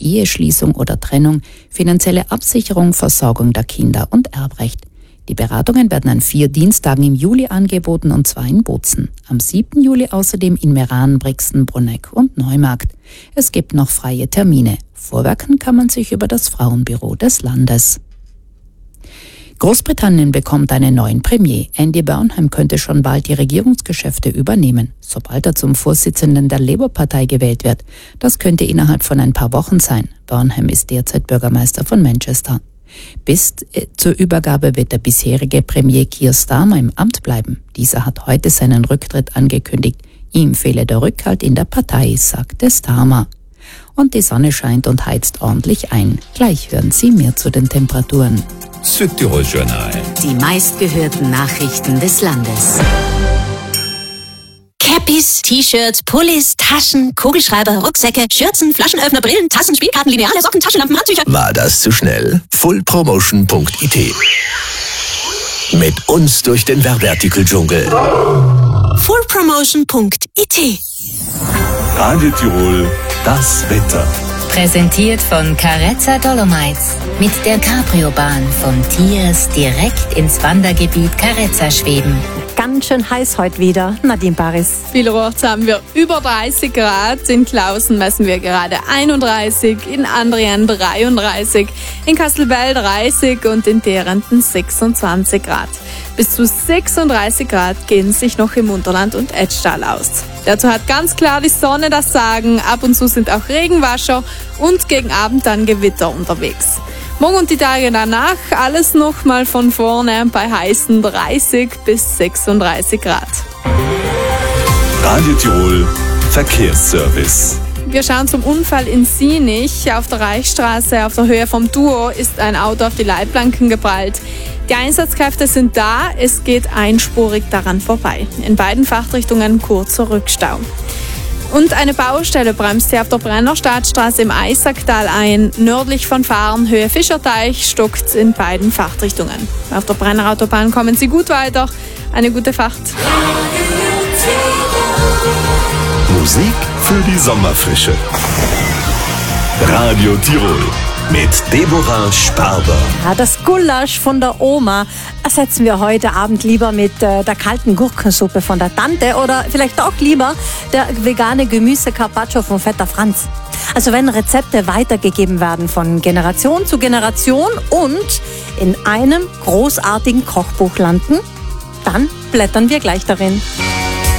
Eheschließung oder Trennung, finanzielle Absicherung, Versorgung der Kinder und Erbrecht. Die Beratungen werden an 4 Dienstagen im Juli angeboten, und zwar in Bozen. Am 7. Juli außerdem in Meran, Brixen, Bruneck und Neumarkt. Es gibt noch freie Termine. Vorwerken kann man sich über das Frauenbüro des Landes. Großbritannien bekommt einen neuen Premier. Andy Burnham könnte schon bald die Regierungsgeschäfte übernehmen, sobald er zum Vorsitzenden der Labour-Partei gewählt wird. Das könnte innerhalb von ein paar Wochen sein. Burnham ist derzeit Bürgermeister von Manchester. Bis zur Übergabe wird der bisherige Premier Keir Starmer im Amt bleiben. Dieser hat heute seinen Rücktritt angekündigt. Ihm fehle der Rückhalt in der Partei, sagte Starmer. Und die Sonne scheint und heizt ordentlich ein. Gleich hören Sie mehr zu den Temperaturen. Südtirol Journal. Die meistgehörten Nachrichten des Landes. Cappies, T-Shirts, Pullis, Taschen, Kugelschreiber, Rucksäcke, Schürzen, Flaschenöffner, Brillen, Tassen, Spielkarten, Lineale, Socken, Taschenlampen, Handtücher. War das zu schnell? fullpromotion.it. Mit uns durch den Werbeartikel-Dschungel. fullpromotion.it. Radio Tirol, das Wetter. Präsentiert von Carezza Dolomites. Mit der Cabrio-Bahn von Tiers direkt ins Wandergebiet Carezza schweben. Ganz schön heiß heute wieder. Nadine Paris. Vielerorts haben wir über 30 Grad. In Clausen messen wir gerade 31, in Andrian 33, in Kastelbell 30 und in Derenten 26 Grad. Bis zu 36 Grad gehen sich noch im Unterland und Etschtal aus. Dazu hat ganz klar die Sonne das Sagen. Ab und zu sind auch Regenwascher und gegen Abend dann Gewitter unterwegs. Morgen und die Tage danach alles nochmal von vorne bei heißen 30 bis 36 Grad. Radio Tirol, Verkehrsservice. Wir schauen zum Unfall in Sienich. Auf der Reichsstraße auf der Höhe vom Duo ist ein Auto auf die Leitplanken geprallt. Die Einsatzkräfte sind da, es geht einspurig daran vorbei. In beiden Fahrtrichtungen kurzer Rückstau. Und eine Baustelle bremst hier auf der Brennerstadtstraße im Eisacktal ein. Nördlich von Fahren, Höhe Fischerteich, stockt in beiden Fahrtrichtungen. Auf der Brennerautobahn kommen Sie gut weiter. Eine gute Fahrt. Musik für die Sommerfrische. Radio Tirol mit Deborah Sparber. Ja, das Gulasch von der Oma ersetzen wir heute Abend lieber mit der kalten Gurkensuppe von der Tante oder vielleicht auch lieber der vegane Gemüse-Carpaccio von Vetter Franz. Also wenn Rezepte weitergegeben werden von Generation zu Generation und in einem großartigen Kochbuch landen, dann blättern wir gleich darin.